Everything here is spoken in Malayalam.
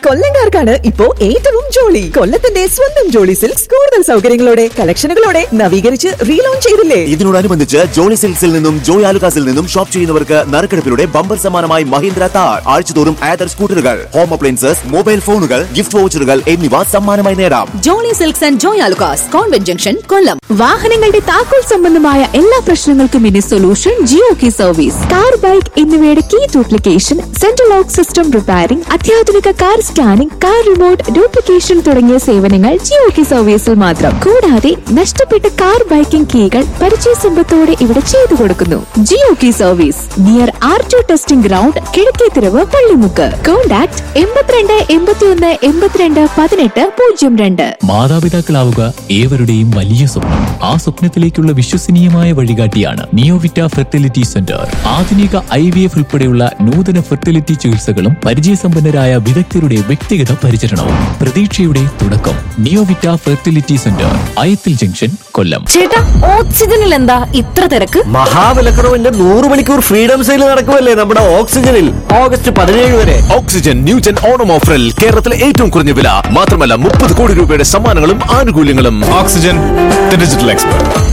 കൊല്ലംകാർക്കാണ് ഇപ്പോ ഏറ്റവും ജോളി. കൊല്ലത്തിന്റെ സ്വന്തം ജോളി സിൽക്സ് കൂടുതൽ സൗകര്യങ്ങളോടെ കളക്ഷനുകളോടെ നവീകരിച്ച് റീലോഞ്ച് ചെയ്തില്ലേ? ഇതിനോടനുബന്ധിച്ച് ജോളി സിൽക്സിൽ നിന്നും ജോയ് ആലുകാസിൽ നിന്നും ഷോപ്പ് ചെയ്യുന്നവർക്ക് നറുക്കെടുപ്പിലൂടെ ബമ്പർ സമ്മാനമായി മഹീന്ദ്ര താർ, ആഴ്ചതോറും ആദർ സ്കൂട്ടറുകൾ, ഹോം അപ്ലയൻസസ്, മൊബൈൽ ഫോണുകൾ, ഗിഫ്റ്റ് വൗച്ചറുകൾ എന്നിവ സമ്മാനമായി നേടാം. Jolly silks and Joy Alukkas, convent junction, കൊല്ലം. വാഹനങ്ങളുടെ താക്കോൽ സംബന്ധമായ എല്ലാ പ്രശ്നങ്ങൾക്കും ഇനി solution Jio key service. Car, bike എന്നിവയുടെ key duplication, central lock system repairing, അത്യാധുനിക car scanning, car remote duplication തുടങ്ങിയ സേവനങ്ങൾ ജിയോ കീ സർവീസിൽ മാത്രം. കൂടാതെ നഷ്ടപ്പെട്ട കാർ, ബൈക്കിംഗ് കീകൾ പരിചയസമ്പത്തോടെ ഇവിടെ ചെയ്തു കൊടുക്കുന്നു. Jio key service near R2 testing ground, Kizhakkethiruvu, Pallimukku. Contact 8282821802. മാതാപിതാക്കളാവുക ഏവരുടെയും വലിയ സ്വപ്നം. ആ സ്വപ്നത്തിലേക്കുള്ള വിശ്വസനീയമായ വഴികാട്ടിയാണ് നിയോവിറ്റ ഫെർട്ടിലിറ്റി സെന്റർ. ആധുനിക IVF ഉൾപ്പെടെയുള്ള നൂതന ഫെർട്ടിലിറ്റി ചികിത്സകളും പരിചയസമ്പന്നരായ വിദഗ്ധരുടെ വ്യക്തിഗത പരിചരണവും. പ്രതീക്ഷയുടെ തുടക്കം. നിയോവിറ്റ ഫെർട്ടിലിറ്റി സെന്റർ, അയത്തിൽ ജംഗ്ഷൻ, കൊല്ലം. ചേട്ടാ, ഓക്സിജനിൽ എന്താ ഇത്ര തിരക്ക്? മഹാവിലക്കുറവിന്റെ 100 മണിക്കൂർ ഫ്രീഡം സെയിൽ നടക്കുമല്ലേ നമ്മുടെ ഓക്സിജനിൽ. ഓഗസ്റ്റ് 17 വരെ ഓക്സിജൻ ന്യൂജൻ ഓണം ഓഫറിൽ കേരളത്തിലെ ഏറ്റവും കുറഞ്ഞ വില. മാത്രമല്ല 30 കോടി രൂപയുടെ സമ്മാനങ്ങളും ആനുകൂല്യങ്ങളും. Oxygen, the digital expert.